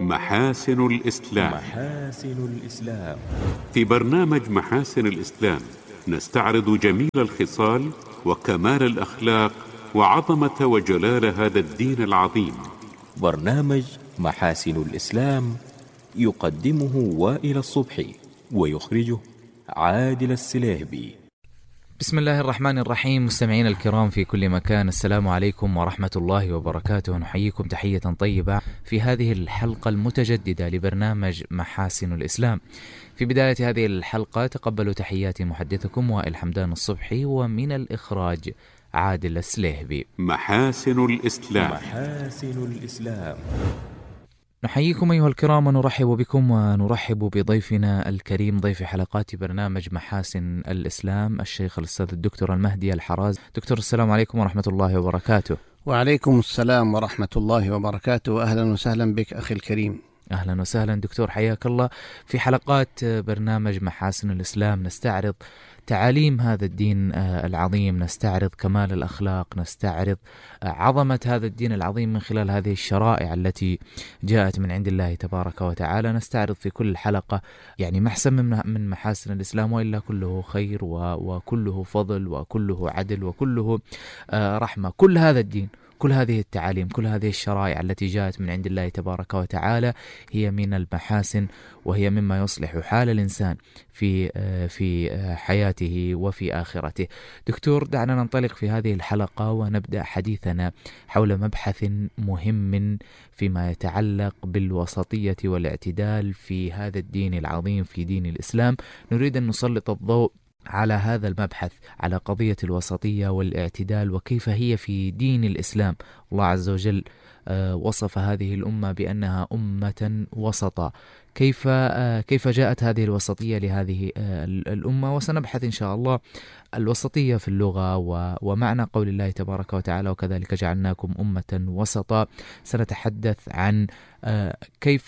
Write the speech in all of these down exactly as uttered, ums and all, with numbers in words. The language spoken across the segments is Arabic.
محاسن الإسلام. محاسن الإسلام. في برنامج محاسن الإسلام نستعرض جميل الخصال وكمال الأخلاق وعظمة وجلال هذا الدين العظيم. برنامج محاسن الإسلام يقدمه وائل الصبحي ويخرجه عادل السليهبي. بسم الله الرحمن الرحيم. مستمعين الكرام في كل مكان، السلام عليكم ورحمة الله وبركاته. نحييكم تحية طيبة في هذه الحلقة المتجددة لبرنامج محاسن الإسلام. في بداية هذه الحلقة تقبلوا تحياتي محدثكم وائل حمدان الصبحي، ومن الإخراج عادل السليهبي. محاسن الإسلام. محاسن الإسلام. نحييكم أيها الكرام ونرحب بكم ونرحب بضيفنا الكريم، ضيف حلقات برنامج محاسن الإسلام، الشيخ الأستاذ الدكتور المهدي الحراز. دكتور السلام عليكم ورحمة الله وبركاته. وعليكم السلام ورحمة الله وبركاته. أهلا وسهلا بك أخي الكريم. أهلا وسهلا دكتور، حياك الله. في حلقات برنامج محاسن الإسلام نستعرض تعاليم هذا الدين العظيم، نستعرض كمال الأخلاق، نستعرض عظمة هذا الدين العظيم من خلال هذه الشرائع التي جاءت من عند الله تبارك وتعالى. نستعرض في كل حلقة يعني محسن من محاسن الإسلام، وإلا كله خير وكله فضل وكله عدل وكله رحمة. كل هذا الدين، كل هذه التعاليم، كل هذه الشرائع التي جاءت من عند الله تبارك وتعالى هي من المحاسن، وهي مما يصلح حال الإنسان في في حياته وفي آخرته. دكتور، دعنا ننطلق في هذه الحلقة ونبدأ حديثنا حول مبحث مهم فيما يتعلق بالوسطية والاعتدال في هذا الدين العظيم، في دين الإسلام. نريد أن نسلط الضوء على هذا المبحث، على قضية الوسطية والاعتدال وكيف هي في دين الإسلام. الله عز وجل وصف هذه الأمة بأنها أمة وسطا. كيف كيف جاءت هذه الوسطية لهذه الأمة؟ وسنبحث إن شاء الله الوسطية في اللغة ومعنى قول الله تبارك وتعالى وكذلك جعلناكم أمة وسطا. سنتحدث عن كيف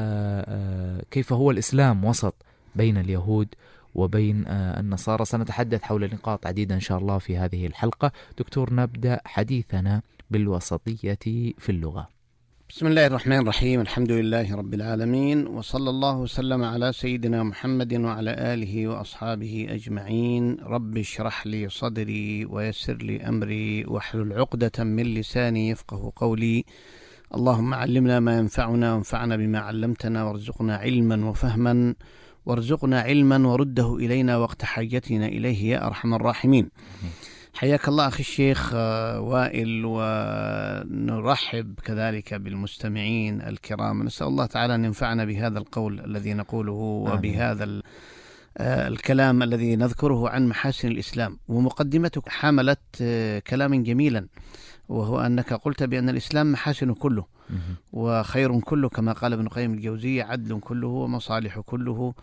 كيف هو الإسلام وسط بين اليهود وبين النصارى. سنتحدث حول نقاط عديدة إن شاء الله في هذه الحلقة. دكتور، نبدأ حديثنا بالوسطية في اللغة. بسم الله الرحمن الرحيم. الحمد لله رب العالمين، وصلى الله وسلم على سيدنا محمد وعلى آله وأصحابه أجمعين. رب اشرح لي صدري ويسر لي أمري واحلل عقدة من لساني يفقه قولي. اللهم علمنا ما ينفعنا وانفعنا بما علمتنا، وارزقنا علما وفهما، وارزقنا علما ورده إلينا وقت حاجتنا إليه يا أرحم الراحمين. حياك الله أخي الشيخ وائل، ونرحب كذلك بالمستمعين الكرام. نسأل الله تعالى أن ينفعنا بهذا القول الذي نقوله وبهذا الكلام الذي نذكره عن محاسن الإسلام. ومقدمتك حملت كلاما جميلا، وهو أنك قلت بأن الإسلام محاسن كله وخير كله، كما قال ابن قيم الجوزية: عدل كله ومصالح كله.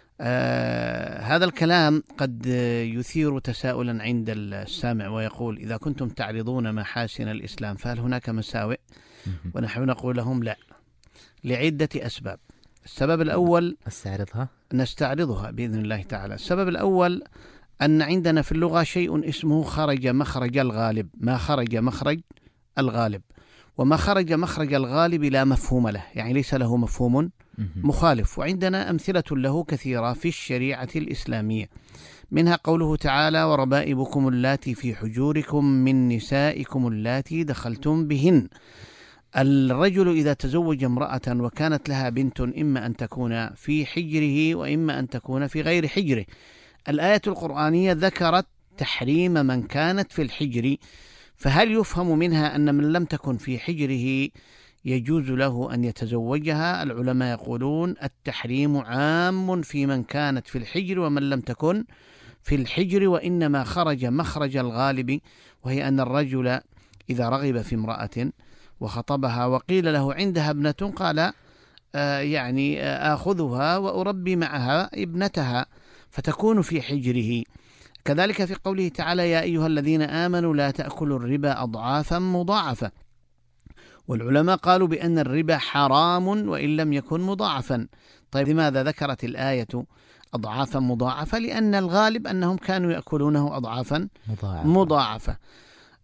آه هذا الكلام قد يثير تساؤلا عند السامع ويقول: إذا كنتم تعرضون محاسن الإسلام فهل هناك مساوئ؟ ونحن نقول لهم لا، لعدة أسباب. السبب الأول نستعرضها نستعرضها بإذن الله تعالى. السبب الأول أن عندنا في اللغة شيء اسمه خرج مخرج الغالب. ما خرج مخرج الغالب، وما خرج مخرج الغالب لا مفهوم له، يعني ليس له مفهوم مخالف. وعندنا أمثلة له كثيرة في الشريعة الإسلامية، منها قوله تعالى: وربائبكم اللاتي في حجوركم من نسائكم اللاتي دخلتم بهن. الرجل إذا تزوج امرأة وكانت لها بنت، إما أن تكون في حجره وإما أن تكون في غير حجره. الآية القرآنية ذكرت تحريم من كانت في الحجر، فهل يفهم منها أن من لم تكن في حجره يجوز له أن يتزوجها؟ العلماء يقولون التحريم عام في من كانت في الحجر ومن لم تكن في الحجر، وإنما خرج مخرج الغالب، وهي أن الرجل إذا رغب في امرأة وخطبها وقيل له عندها ابنة، قال آه يعني آه آخذها وأربي معها ابنتها، فتكون في حجره. كذلك في قوله تعالى: يا أيها الذين آمنوا لا تأكلوا الربا أضعافا مضاعفة. والعلماء قالوا بأن الربا حرام وإن لم يكن مضاعفا. طيب، لماذا ذكرت الآية أضعافا مضاعفة؟ لأن الغالب أنهم كانوا يأكلونه أضعافا مضاعفة, مضاعفة.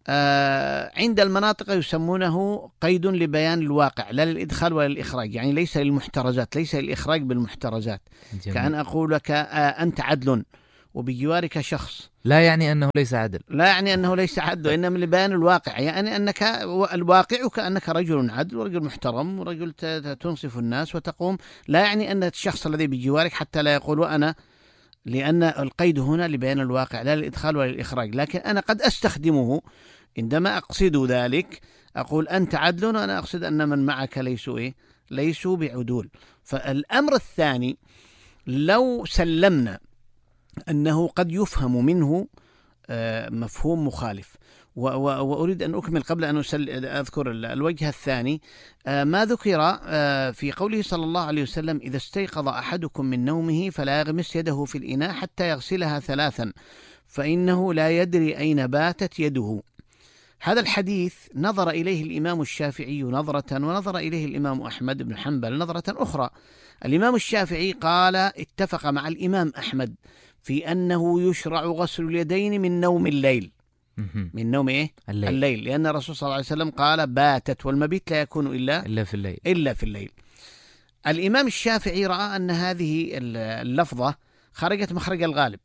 آه عند المناطق يسمونه قيد لبيان الواقع لا للإدخال ولا للإخراج، يعني ليس للمحترزات، ليس للإخراج بالمحترزات. جميل. كأن أقول لك آه أنت عدل وبجوارك شخص، لا يعني أنه ليس عدل، لا يعني أنه ليس عدل، إنما لبيان الواقع، يعني أنك الواقع كأنك رجل عدل ورجل محترم ورجل تنصف الناس وتقوم، لا يعني أن الشخص الذي بجوارك حتى لا يقول وأنا، لأن القيد هنا لبيان الواقع لا للإدخال ولا للإخراج. لكن أنا قد أستخدمه عندما أقصد ذلك، أقول أنت عدل وأنا أقصد أن من معك ليسوا إيه؟ ليسوا بعدول. فالأمر الثاني لو سلمنا أنه قد يفهم منه مفهوم مخالف، وأريد أن أكمل قبل أن أذكر الوجه الثاني، ما ذكر في قوله صلى الله عليه وسلم: إذا استيقظ أحدكم من نومه فلا يغمس يده في الإناء حتى يغسلها ثلاثا فإنه لا يدري أين باتت يده. هذا الحديث نظر إليه الإمام الشافعي نظرة، ونظر إليه الإمام أحمد بن حنبل نظرة أخرى. الإمام الشافعي قال اتفق مع الإمام أحمد في أنه يشرع غسل اليدين من نوم الليل، من نوم إيه؟ الليل. الليل، لأن الرسول صلى الله عليه وسلم قال باتت، والمبيت لا يكون إلا إلا في الليل إلا في الليل. الإمام الشافعي رأى أن هذه اللفظة خرجت مخرج الغالب،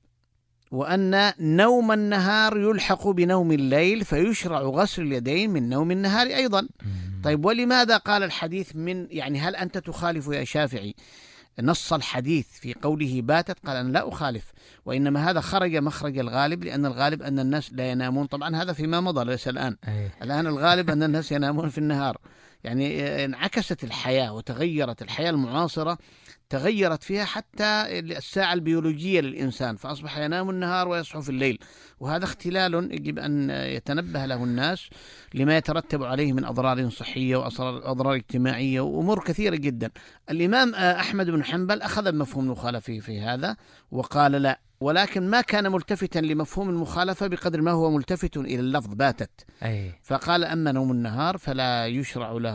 وأن نوم النهار يلحق بنوم الليل فيشرع غسل اليدين من نوم النهار أيضا. طيب ولماذا قال الحديث من، يعني هل أنت تخالف يا شافعي نص الحديث في قوله باتت؟ قال أنا لا أخالف، وإنما هذا خرج مخرج الغالب، لأن الغالب أن الناس لا ينامون. طبعا هذا فيما مضى ليس الآن. أيه. الآن الغالب أن الناس ينامون في النهار، يعني انعكست الحياة وتغيرت الحياة المعاصرة، تغيرت فيها حتى الساعة البيولوجية للإنسان، فأصبح ينام النهار ويصحو في الليل، وهذا اختلال يجب أن يتنبه له الناس لما يترتب عليه من أضرار صحية وأضرار اجتماعية وأمور كثيرة جدا. الإمام أحمد بن حنبل أخذ بمفهوم المخالفة في هذا وقال لا، ولكن ما كان ملتفتا لمفهوم المخالفة بقدر ما هو ملتفت إلى اللفظ باتت. أي. فقال أما نوم النهار فلا يشرع له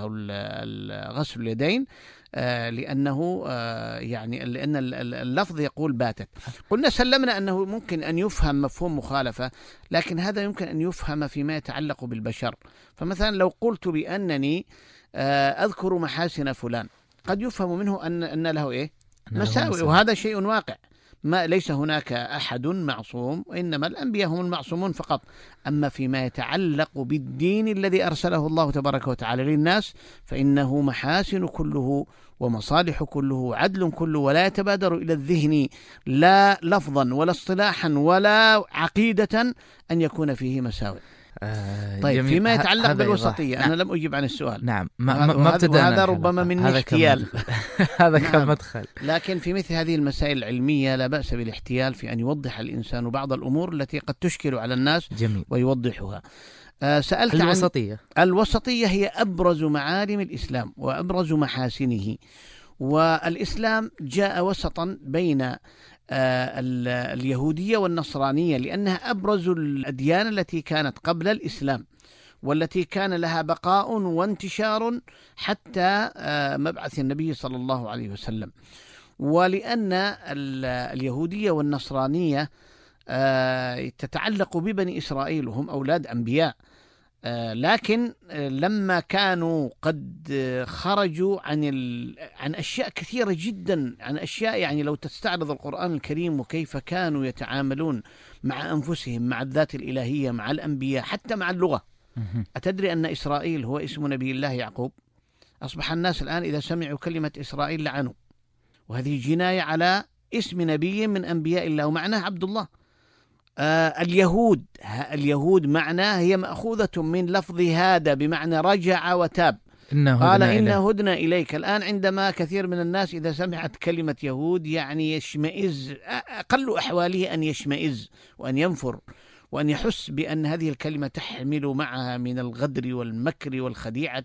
غسل اليدين، آه لأنه آه يعني لأن اللفظ يقول باتت. قلنا سلمنا أنه ممكن أن يفهم مفهوم مخالفة، لكن هذا يمكن أن يفهم فيما يتعلق بالبشر. فمثلا لو قلت بأنني آه أذكر محاسن فلان، قد يفهم منه أن أن له إيه؟ مساوئ، وهذا شيء واقع. ما ليس هناك أحد معصوم، وإنما الأنبياء هم المعصومون فقط. أما فيما يتعلق بالدين الذي أرسله الله تبارك وتعالى للناس فإنه محاسن كله ومصالح كله وعدل كله، ولا يتبادر إلى الذهن لا لفظا ولا اصطلاحا ولا عقيدة أن يكون فيه مساوئ. آه طيب جميل. فيما يتعلق بالوسطية أنا لم أجيب عن السؤال. نعم، ما, ما ابتدأنا. هذا ربما مني احتيال. هذا كان مدخل. لكن في مثل هذه المسائل العلمية لا بأس بالاحتيال في أن يوضح الإنسان بعض الأمور التي قد تشكل على الناس. جميل. ويوضحها. آه سألت الوسطية. عن الوسطية هي أبرز معالم الإسلام وأبرز محاسنه، والإسلام جاء وسطا بين آه اليهودية والنصرانية، لأنها أبرز الأديان التي كانت قبل الإسلام والتي كان لها بقاء وانتشار حتى آه مبعث النبي صلى الله عليه وسلم. ولأن اليهودية والنصرانية آه تتعلق ببني إسرائيل وهم أولاد أنبياء، آه لكن آه لما كانوا قد آه خرجوا عن عن أشياء كثيرة جدا، عن أشياء يعني لو تستعرض القرآن الكريم وكيف كانوا يتعاملون مع أنفسهم، مع الذات الإلهية، مع الأنبياء، حتى مع اللغة. أتدري أن إسرائيل هو اسم نبي الله يعقوب؟ أصبح الناس الآن إذا سمعوا كلمة إسرائيل لعنوا، وهذه جناية على اسم نبي من أنبياء الله ومعناه عبد الله. آه اليهود اليهود معناه هي مأخوذة من لفظ هذا بمعنى رجع وتاب. إنه قال إنه هدنا إليك. الآن عندما كثير من الناس إذا سمعت كلمة يهود يعني يشمئز، أقل أحواله أن يشمئز وأن ينفر وأن يحس بأن هذه الكلمة تحمل معها من الغدر والمكر والخديعة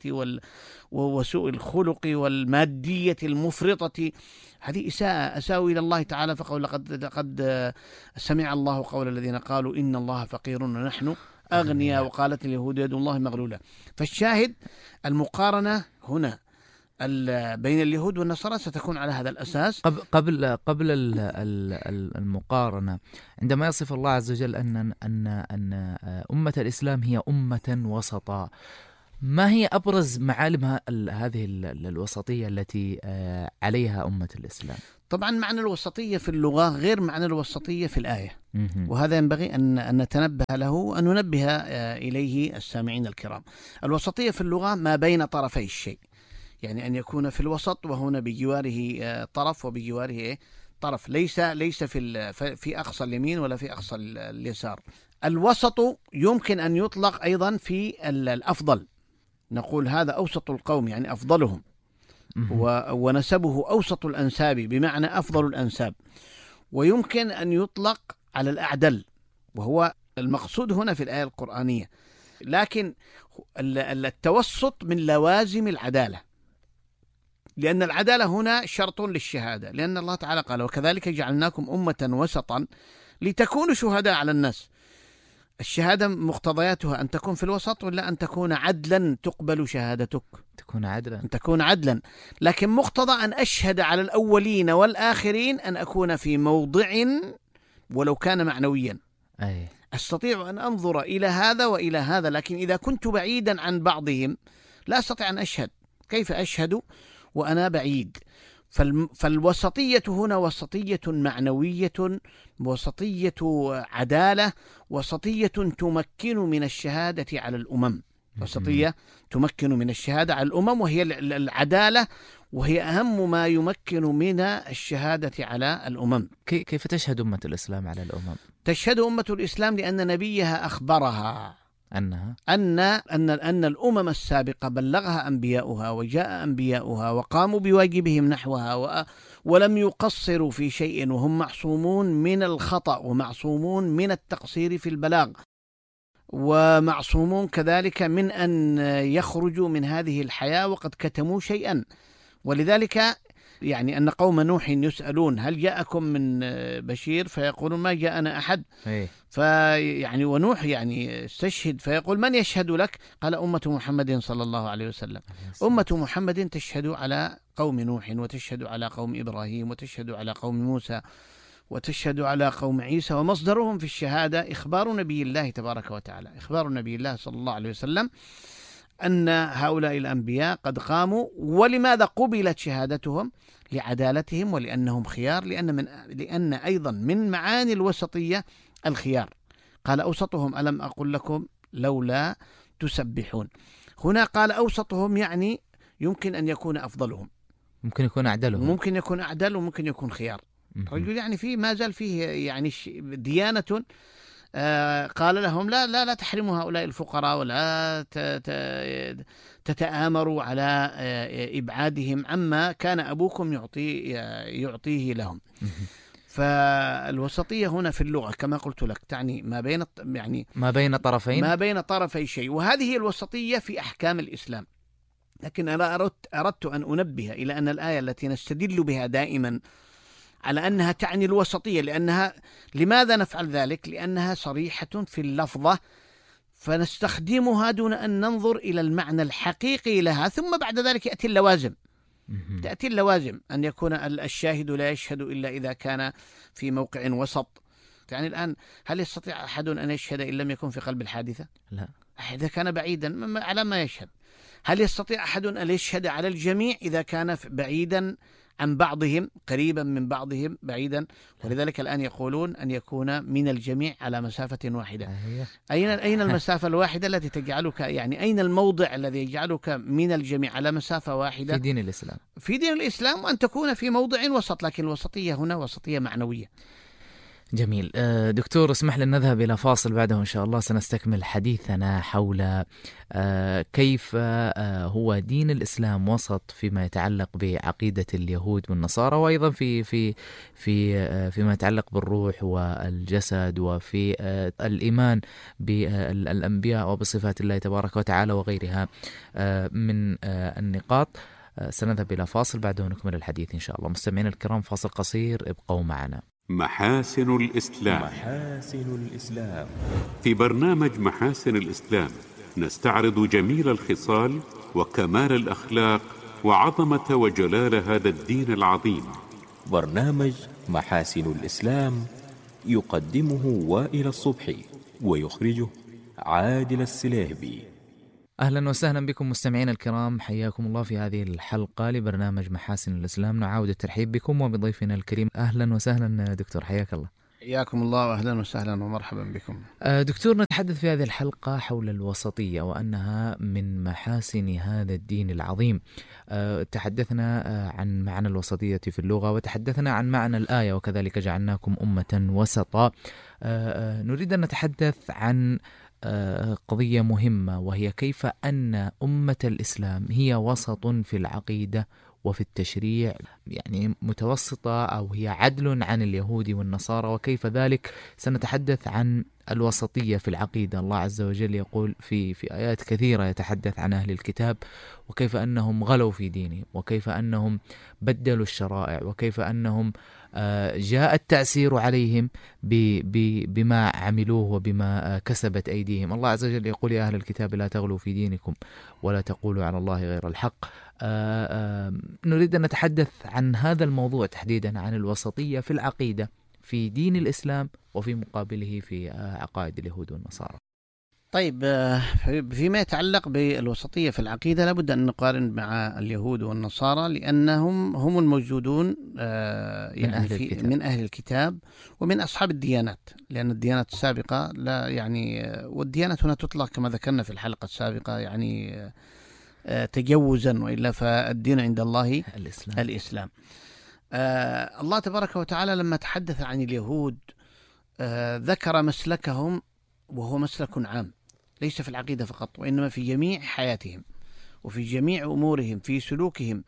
وسوء الخلق والمادية المفرطة. هذه إساءة أساءوا إلى الله تعالى، فقال لقد, لقد سمع الله قول الذين قالوا إن الله فقير ونحن أغنياء وقالت اليهود يد الله مغلولة. فالشاهد المقارنة هنا بين اليهود والنصارى ستكون على هذا الأساس. قبل قبل قبل المقارنة، عندما يصف الله عز وجل أن أن أن أمة الإسلام هي أمة وسطا، ما هي أبرز معالم هذه الوسطية التي عليها أمة الإسلام؟ طبعا معنى الوسطية في اللغة غير معنى الوسطية في الآية، وهذا ينبغي أن نتنبه له وأن ننبه إليه السامعين الكرام. الوسطية في اللغة ما بين طرفي الشيء، يعني أن يكون في الوسط وهنا بجواره طرف وبجواره طرف، ليس ليس في في أقصى اليمين ولا في أقصى اليسار. الوسط يمكن أن يطلق أيضا في الأفضل، نقول هذا أوسط القوم يعني أفضلهم، ونسبه أوسط الأنساب بمعنى أفضل الأنساب. ويمكن أن يطلق على الأعدل، وهو المقصود هنا في الآية القرآنية. لكن التوسط من لوازم العدالة، لأن العدالة هنا شرط للشهادة، لأن الله تعالى قال وكذلك جعلناكم أمة وسطا لتكونوا شهداء على الناس. الشهادة مقتضياتها أن تكون في الوسط ولا أن تكون عدلا تقبل شهادتك؟ تكون عدلا. أن تكون عدلا، لكن مقتضى أن أشهد على الأولين والآخرين أن أكون في موضع ولو كان معنويا. أي. أستطيع أن أنظر إلى هذا وإلى هذا، لكن إذا كنت بعيدا عن بعضهم لا أستطيع أن أشهد. كيف أشهد وأنا بعيد؟ فالوسطية هنا وسطية معنوية، وسطية عدالة، وسطية تمكن من الشهادة على الأمم، وسطية تمكن من الشهادة على الأمم، وهي العدالة، وهي أهم ما يمكن من الشهادة على الأمم. كيف تشهد أمة الإسلام على الأمم؟ تشهد أمة الإسلام لأن نبيها أخبرها أنها أن أن أن الأمم السابقة بلغها أنبياؤها وجاء أنبياؤها وقاموا بواجبهم نحوها ولم يقصروا في شيء، وهم معصومون من الخطأ ومعصومون من التقصير في البلاغ، ومعصومون كذلك من أن يخرجوا من هذه الحياة وقد كتموا شيئا. ولذلك يعني أن قوم نوح يسألون هل جاءكم من بشير فيقولون ما جاءنا أحد. فيعني ونوح يعني استشهد فيقول من يشهد لك؟ قال أمة محمد صلى الله عليه وسلم. أمة محمد تشهد على قوم نوح، وتشهد على قوم إبراهيم، وتشهد على قوم موسى، وتشهد على قوم عيسى، ومصدرهم في الشهادة إخبار نبي الله تبارك وتعالى، إخبار نبي الله صلى الله عليه وسلم أن هؤلاء الأنبياء قد قاموا. ولماذا قبلت شهادتهم؟ لعدالتهم ولأنهم خيار، لأن من لأن أيضا من معاني الوسطية الخيار. قال أوسطهم ألم أقل لكم لولا تسبحون. هنا قال أوسطهم يعني يمكن أن يكون أفضلهم، ممكن يكون أعدلهم، ممكن يكون أعدل، وممكن يكون خيار. رجل يعني فيه ما زال فيه يعني ديانة. آه قال لهم لا لا لا تحرموا هؤلاء الفقراء، ولا تتآمروا على آه إبعادهم عما كان أبوكم يعطي يعطيه لهم. فالوسطية هنا في اللغة كما قلت لك تعني ما بين يعني ما بين طرفين ما بين طرفي شيء، وهذه الوسطية في أحكام الإسلام. لكن أنا أردت أردت أن أنبه إلى أن الآية التي نستدل بها دائما على أنها تعني الوسطية، لأنها لماذا نفعل ذلك؟ لأنها صريحة في اللفظة، فنستخدمها دون أن ننظر إلى المعنى الحقيقي لها، ثم بعد ذلك يأتي اللوازم. تأتي اللوازم أن يكون الشاهد لا يشهد إلا إذا كان في موقع وسط. يعني الآن هل يستطيع أحد أن يشهد إن لم يكن في قلب الحادثة؟ لا. إذا كان بعيدا على ما يشهد. هل يستطيع أحد أن يشهد على الجميع إذا كان بعيدا عن بعضهم، قريبا من بعضهم بعيدا؟ ولذلك الآن يقولون أن يكون من الجميع على مسافة واحدة. أين أين المسافة الواحدة التي تجعلك يعني أين الموضع الذي يجعلك من الجميع على مسافة واحدة؟ في دين الإسلام. في دين الإسلام، وأن تكون في موضع وسط، لكن الوسطية هنا وسطية معنوية. جميل. دكتور اسمح لنا نذهب إلى فاصل، بعده إن شاء الله سنستكمل حديثنا حول كيف هو دين الإسلام وسط فيما يتعلق بعقيدة اليهود والنصارى، وأيضا في في في فيما يتعلق بالروح والجسد، وفي الإيمان بالأنبياء وبصفات الله تبارك وتعالى وغيرها من النقاط. سنذهب إلى فاصل، بعده نكمل الحديث إن شاء الله. مستمعين الكرام، فاصل قصير، ابقوا معنا. محاسن الإسلام. محاسن الإسلام. في برنامج محاسن الإسلام نستعرض جميل الخصال وكمال الأخلاق وعظمة وجلال هذا الدين العظيم. برنامج محاسن الإسلام يقدمه وائل الصبحي ويخرجه عادل السليهبي. أهلا وسهلا بكم مستمعينا الكرام، حياكم الله في هذه الحلقة لبرنامج محاسن الإسلام. نعاود الترحيب بكم وبضيفنا الكريم. أهلا وسهلا دكتور، حياك الله. حياكم الله وأهلا وسهلا ومرحبا بكم. دكتور، نتحدث في هذه الحلقة حول الوسطية وأنها من محاسن هذا الدين العظيم. تحدثنا عن معنى الوسطية في اللغة، وتحدثنا عن معنى الآية وكذلك جعلناكم أمة وسطا. نريد أن نتحدث عن قضية مهمة، وهي كيف أن أمة الإسلام هي وسط في العقيدة وفي التشريع، يعني متوسطة أو هي عدل عن اليهود والنصارى، وكيف ذلك سنتحدث عن الوسطية في العقيدة. الله عز وجل يقول في في آيات كثيرة يتحدث عن أهل الكتاب وكيف أنهم غلوا في دينهم، وكيف أنهم بدلوا الشرائع، وكيف أنهم جاء التأثير عليهم بما عملوه وبما كسبت أيديهم. الله عز وجل يقول يا أهل الكتاب لا تغلوا في دينكم ولا تقولوا على الله غير الحق. آآ آآ نريد أن نتحدث عن هذا الموضوع تحديدا، عن الوسطية في العقيدة في دين الإسلام وفي مقابله في عقائد اليهود والنصارى. طيب، فيما يتعلق بالوسطية في العقيدة لابد أن نقارن مع اليهود والنصارى، لأنهم هم الموجودون يعني من أهل, في من أهل الكتاب ومن أصحاب الديانات، لأن الديانات السابقة لا يعني، والديانات هنا تطلق كما ذكرنا في الحلقة السابقة يعني تجوزا، وإلا فالدين عند الله الإسلام, الإسلام. آه الله تبارك وتعالى لما تحدث عن اليهود آه ذكر مسلكهم، وهو مسلك عام ليس في العقيدة فقط، وإنما في جميع حياتهم وفي جميع أمورهم في سلوكهم.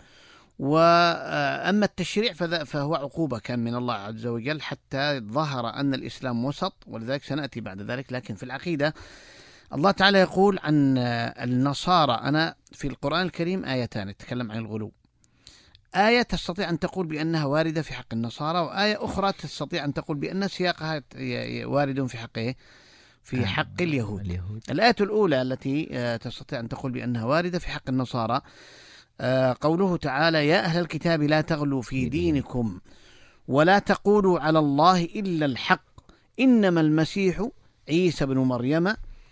وأما التشريع فهو عقوبة كان من الله عز وجل حتى ظهر أن الإسلام وسط، ولذلك سنأتي بعد ذلك. لكن في العقيدة الله تعالى يقول عن النصارى، أنا في القرآن الكريم آيتان يتكلم عن الغلو. آية تستطيع أن تقول بأنها واردة في حق النصارى، وآية أخرى تستطيع أن تقول بأن سياقها وارد في حقه في حق اليهود. اليهود. الآية الأولى التي تستطيع أن تقول بأنها واردة في حق النصارى قوله تعالى يا أهل الكتاب لا تغلوا في دينكم ولا تقولوا على الله إلا الحق إنما المسيح عيسى بن مريم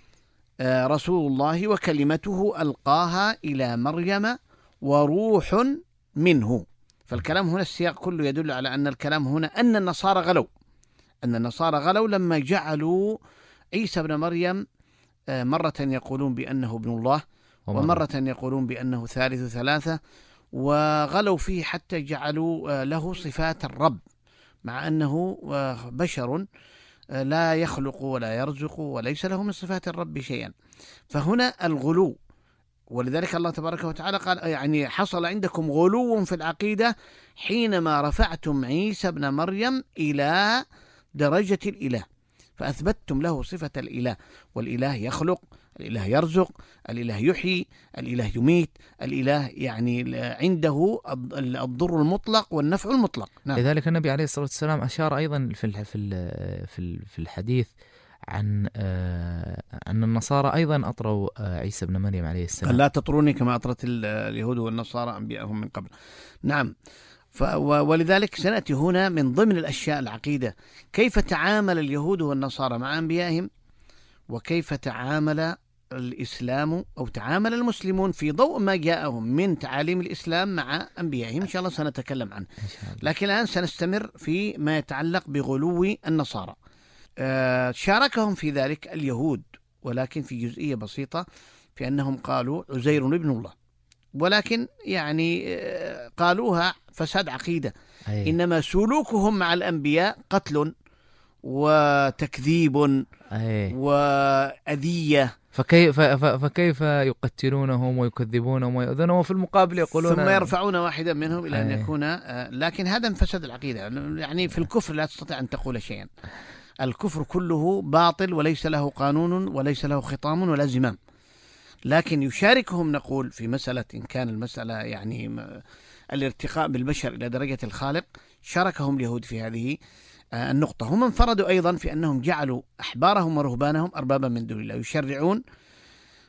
رسول الله وكلمته ألقاها إلى مريم وروح منه. فالكلام هنا السياق كله يدل على أن الكلام هنا أن النصارى غلوا أن النصارى غلوا لما جعلوا عيسى بن مريم مرة يقولون بأنه ابن الله ومرة يقولون بأنه ثالث ثلاثة، وغلوا فيه حتى جعلوا له صفات الرب، مع أنه بشر لا يخلق ولا يرزق وليس له من صفات الرب شيئا. فهنا الغلو، ولذلك الله تبارك وتعالى قال يعني حصل عندكم غلو في العقيدة حينما رفعتم عيسى بن مريم إلى درجة الإله، فأثبتتم له صفة الإله، والإله يخلق، الإله يرزق، الإله يحيي، الإله يميت، الإله يعني عنده الضر المطلق والنفع المطلق. نعم. لذلك النبي عليه الصلاة والسلام أشار أيضا في في في الحديث عن أن النصارى أيضا أطروا عيسى بن مريم عليه السلام. لا تطروني كما أطرت اليهود والنصارى أنبياءهم من قبل. نعم. ولذلك سنأتي هنا من ضمن الأشياء العقيدة كيف تعامل اليهود والنصارى مع أنبيائهم، وكيف تعامل الإسلام أو تعامل المسلمون في ضوء ما جاءهم من تعاليم الإسلام مع أنبيائهم. إن شاء الله سنتكلم عنه، لكن الآن سنستمر في ما يتعلق بغلو النصارى. آه شاركهم في ذلك اليهود، ولكن في جزئية بسيطة، في أنهم قالوا عزير ابن الله، ولكن يعني آه قالوها فساد عقيدة. أيه. إنما سلوكهم مع الأنبياء قتل وتكذيب أيه. وأذية. فكيف فكيف يقتلونهم ويكذبونهم ويؤذونهم وفي المقابل يقولون ثم يرفعون واحدا منهم إلى أن يكون آه لكن هذا من فساد العقيدة. يعني في الكفر لا تستطيع أن تقول شيئا، الكفر كله باطل وليس له قانون وليس له خطام ولا زمام. لكن يشاركهم نقول في مسألة إن كان المسألة يعني الارتقاء بالبشر إلى درجة الخالق، شاركهم اليهود في هذه النقطة. هم انفردوا أيضا في أنهم جعلوا أحبارهم ورهبانهم أربابا من دون الله، يشرعون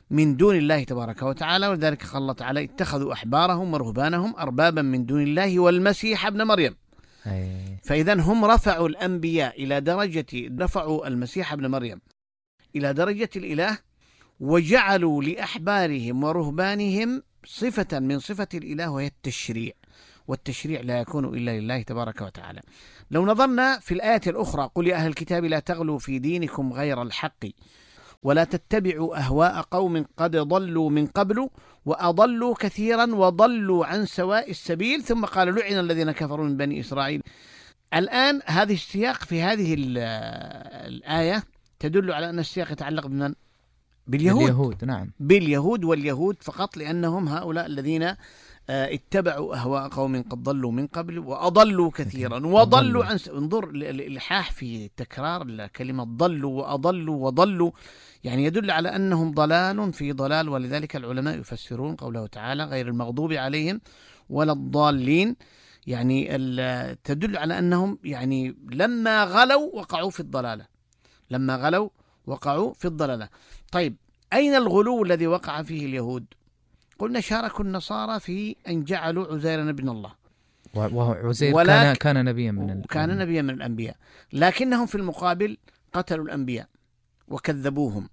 من دون الله تبارك وتعالى. ولذلك قال الله تعالى اتخذوا أحبارهم ورهبانهم أربابا من دون الله والمسيح ابن مريم. فإذا هم رفعوا الأنبياء إلى درجة رفعوا المسيح ابن مريم إلى درجة الإله، وجعلوا لأحبارهم ورهبانهم صفة من صفة الإله وهي التشريع، والتشريع لا يكون إلا لله تبارك وتعالى. لو نظرنا في الآية الأخرى قل يا أهل الكتاب لا تغلوا في دينكم غير الحق ولا تتبعوا أهواء قوم قد ضلوا من قبل وأضلوا كثيرا وضلوا عن سواء السبيل ثم قال لعن الذين كفروا من بني إسرائيل. الآن هذه السياق في هذه الآية تدل على أن السياق يتعلق بمن؟ باليهود. باليهود نعم، باليهود واليهود فقط، لأنهم هؤلاء الذين اتبعوا أهواء قوم قد ضلوا من قبل وأضلوا كثيرا وضلوا عن س... انظر الإلحاح في تكرار الكلمة ضلوا وأضلوا وضلوا، يعني يدل على أنهم ضلال في ضلال. ولذلك العلماء يفسرون قوله تعالى غير المغضوب عليهم ولا الضالين، يعني تدل على أنهم يعني لما غلوا وقعوا في الضلالة، لما غلوا وقعوا في الضلالة. طيب أين الغلو الذي وقع فيه اليهود؟ قلنا شاركوا النصارى في أن جعلوا عزيرا ابن الله، وعزير كان كان نبيا من كان نبيا من الأنبياء، لكنهم في المقابل قتلوا الأنبياء وكذبوهم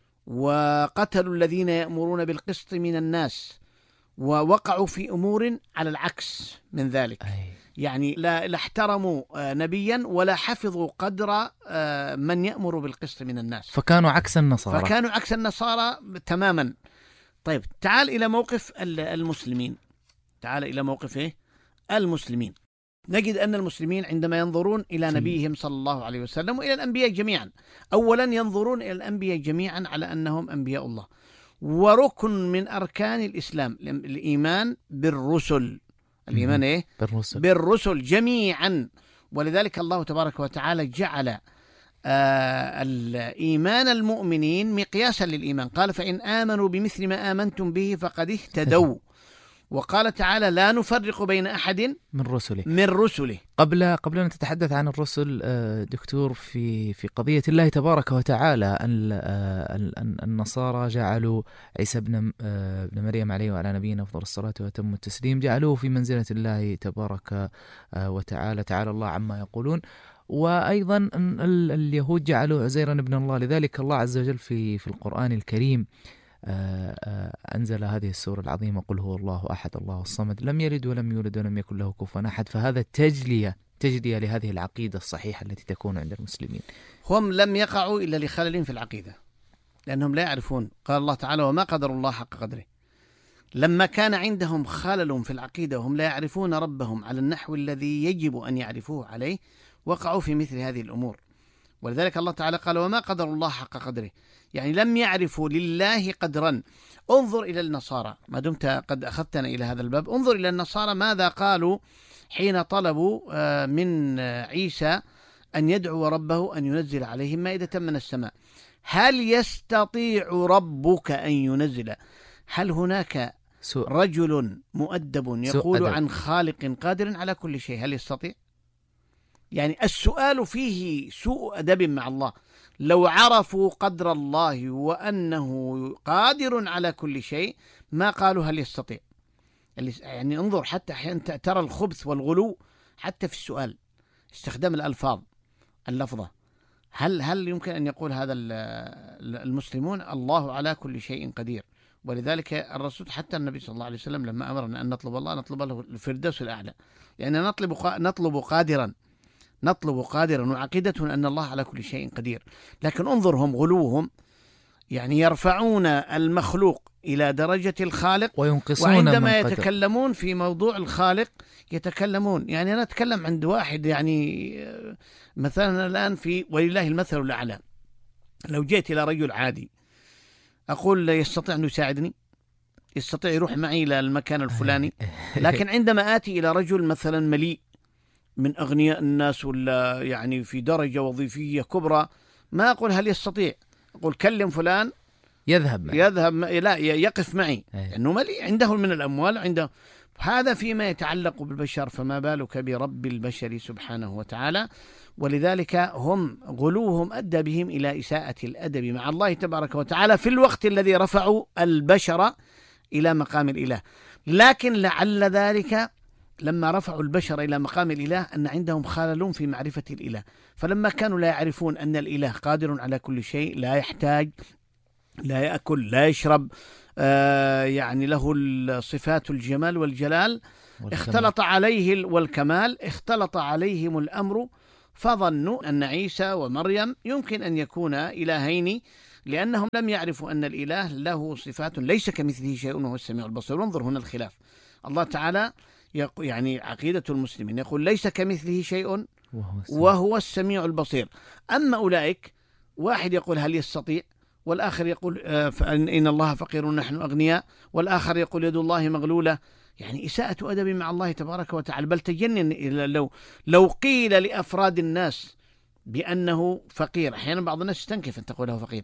وقتلوا الذين يأمرون بالقسط من الناس، ووقعوا في أمور على العكس من ذلك. أي. يعني لا, لا احترموا نبيا ولا حفظوا قدر من يأمر بالقسط من الناس، فكانوا عكس النصارى فكانوا عكس النصارى تماما. طيب تعال إلى موقف المسلمين، تعال إلى موقف إيه؟ المسلمين. نجد أن المسلمين عندما ينظرون إلى نبيهم صلى الله عليه وسلم وإلى الأنبياء جميعا، أولا ينظرون إلى الأنبياء جميعا على أنهم أنبياء الله، وركن من أركان الإسلام الإيمان بالرسل. الإيمان إيه؟ بالرسل. بالرسل جميعا. ولذلك الله تبارك وتعالى جعل آه الإيمان المؤمنين مقياسا للإيمان، قال فإن آمنوا بمثل ما آمنتم به فقد اهتدوا. وقال تعالى لا نفرق بين أحد من رسله من رسله. قبل قبل أن تتحدث عن الرسل دكتور، في في قضية الله تبارك وتعالى أن النصارى جعلوا عيسى ابن ابن مريم عليه وعلى نبينا أفضل الصلاة وأتم التسليم، جعلوه في منزلة الله تبارك وتعالى، تعالى الله عما يقولون. وأيضا اليهود جعلوا عزيرا ابن الله، لذلك الله عز وجل في في القرآن الكريم أنزل هذه السورة العظيمة قل هو الله أحد الله الصمد لم يلد ولم يولد ولم يكن له كفوا أحد. فهذا تجلية تجلية لهذه العقيدة الصحيحة التي تكون عند المسلمين. هم لم يقعوا إلا لخلل في العقيدة، لأنهم لا يعرفون. قال الله تعالى وما قدر الله حق قدره. لما كان عندهم خلل في العقيدة وهم لا يعرفون ربهم على النحو الذي يجب أن يعرفوه عليه، وقعوا في مثل هذه الأمور. ولذلك الله تعالى قال وما قدر الله حق قدره، يعني لم يعرفوا لله قدرا. انظر إلى النصارى، ما دمت قد أخذتنا إلى هذا الباب، انظر إلى النصارى ماذا قالوا حين طلبوا من عيسى أن يدعو ربه أن ينزل عليهم مائدة من السماء. هل يستطيع ربك أن ينزل؟ هل هناك رجل مؤدب يقول عن خالق قادر على كل شيء؟ هل يستطيع؟ يعني السؤال فيه سوء أدب مع الله. لو عرفوا قدر الله وأنه قادر على كل شيء ما قالوا هل يستطيع. يعني انظر حتى أحيانا ترى الخبث والغلو حتى في السؤال، استخدام الألفاظ اللفظة. هل هل يمكن أن يقول هذا المسلمون الله على كل شيء قدير؟ ولذلك الرسول حتى النبي صلى الله عليه وسلم لما أمرنا أن نطلب الله نطلب له الفردوس الأعلى، يعني نطلب نطلب قادرا نطلب قادرا وعقيدة أن الله على كل شيء قدير. لكن انظرهم غلوهم، يعني يرفعون المخلوق إلى درجة الخالق وينقصون، وعندما يتكلمون في موضوع الخالق يتكلمون. يعني أنا أتكلم عند واحد يعني مثلا الآن في ولله المثل الأعلى، لو جيت إلى رجل عادي أقول يستطيع أن يساعدني، يستطيع يروح معي إلى المكان الفلاني. لكن عندما آتي إلى رجل مثلا مليء من أغنياء الناس ولا يعني في درجة وظيفية كبرى، ما أقول هل يستطيع، أقول كلم فلان يذهب معي. يذهب لا يقف معي، لأنه مليء عنده من الأموال عنده. هذا فيما يتعلق بالبشر، فما بالك برب البشر سبحانه وتعالى. ولذلك هم غلوهم أدى بهم إلى إساءة الأدب مع الله تبارك وتعالى في الوقت الذي رفعوا البشر إلى مقام الإله. لكن لعل ذلك لما رفعوا البشر إلى مقام الإله أن عندهم خلل في معرفة الإله، فلما كانوا لا يعرفون أن الإله قادر على كل شيء، لا يحتاج، لا يأكل، لا يشرب، آه يعني له صفات الجمال والجلال، اختلط عليه والكمال، اختلط عليهم الأمر، فظنوا أن عيسى ومريم يمكن أن يكونا إلهين، لأنهم لم يعرفوا أن الإله له صفات ليس كمثله شيء وهو السميع البصير. وانظر هنا الخلاف، الله تعالى يعني عقيدة المسلمين يقول ليس كمثله شيء وهو السميع, وهو السميع البصير. أما أولئك واحد يقول هل يستطيع، والآخر يقول إن الله فقير ونحن أغنياء، والآخر يقول يد الله مغلولة. يعني إساءة أدب مع الله تبارك وتعالى، بل تجنن. لو لو قيل لأفراد الناس بأنه فقير، أحيانا بعض الناس يستنكف أن تقول له فقير،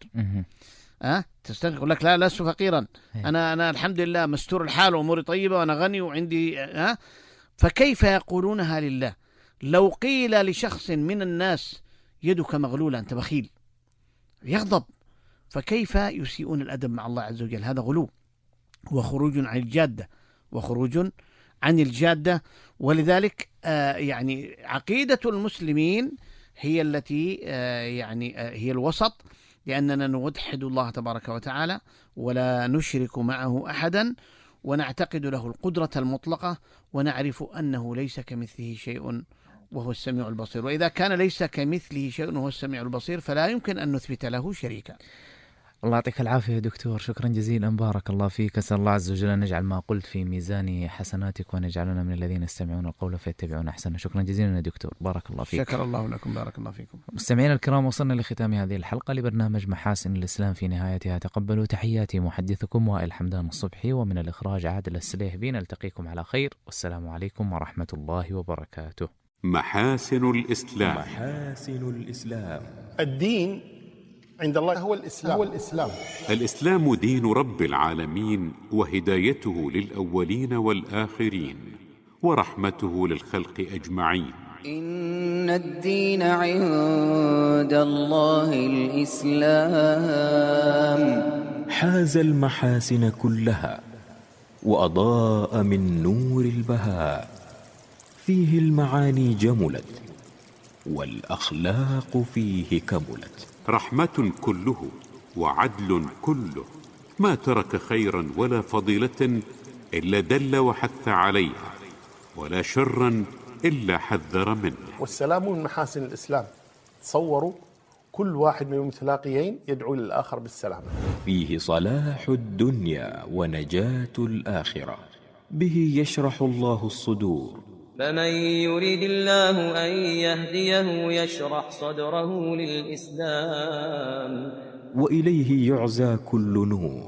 أه؟ تستنكف يقول لك لا لست فقيرا، أنا أنا الحمد لله مستور الحال وأموري طيبة وأنا غني وعندي أه؟ فكيف يقولونها لله؟ لو قيل لشخص من الناس يدك مغلولة أنت بخيل يغضب، فكيف يسيئون الأدب مع الله عز وجل؟ هذا غلو وخروج عن الجادة، وخروج عن الجادة. ولذلك آه يعني عقيدة المسلمين هي التي آه يعني آه هي الوسط، لأننا نوحد الله تبارك وتعالى ولا نشرك معه أحدا، ونعتقد له القدرة المطلقة، ونعرف أنه ليس كمثله شيء وهو السميع البصير. وإذا كان ليس كمثله شيء وهو السميع البصير فلا يمكن أن نثبت له شريكا. الله يعطيك العافية دكتور، شكرا جزيلا، بارك الله فيك. أسأل الله عز وجل أن يجعل ما قلت في ميزان حسناتك، وأن يجعلنا من الذين يستمعون القول فيتبعون أحسنه. شكرا جزيلا يا دكتور، بارك الله فيك. شكر الله لكم، بارك الله فيكم. مستمعينا الكرام، وصلنا لختام هذه الحلقة لبرنامج محاسن الإسلام. في نهايتها تقبلوا تحياتي محدثكم وائل حمدان الصبحي، ومن الإخراج عادل السليهبي. نلتقيكم على خير، والسلام عليكم ورحمة الله وبركاته. محاسن الإسلام. محاسن الإسلام. الدين عند الله هو الإسلام. هو الإسلام. الإسلام دين رب العالمين، وهدايته للأولين والآخرين، ورحمته للخلق أجمعين. إن الدين عند الله الإسلام. حاز المحاسن كلها وأضاء من نور البهاء، فيه المعاني جملت والأخلاق فيه كملت. رحمة كله وعدل كله، ما ترك خيرا ولا فضيلة إلا دل وحث عليها، ولا شرا إلا حذر منه. والسلام من محاسن الإسلام. تصوروا كل واحد من المتلاقيين يدعو للآخر بالسلام. فيه صلاح الدنيا ونجاة الآخرة، به يشرح الله الصدور. فمن يريد الله أن يهديه يشرح صدره للإسلام، وإليه يعزى كل نور.